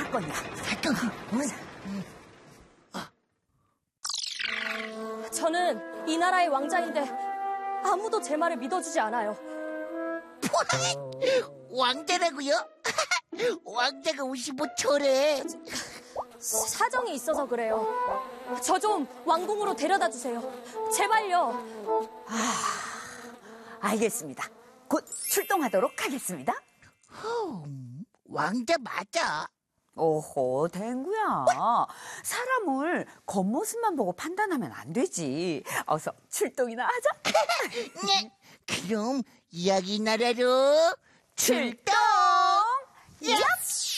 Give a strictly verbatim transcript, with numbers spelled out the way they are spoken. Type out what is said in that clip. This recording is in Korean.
사건이야. 사건. 저는 이 나라의 왕자인데 아무도 제 말을 믿어주지 않아요. 왕자라고요? 왕자가 오십오 초래. 사정이 있어서 그래요. 저 좀 왕궁으로 데려다 주세요. 제발요. 알겠습니다. 곧 출동하도록 하겠습니다. 흠, 왕자 맞아. 오호, 댕구야. 사람을 겉모습만 보고 판단하면 안 되지. 어서 출동이나 하자. 네, 그럼 이야기 나라로 출동! 야!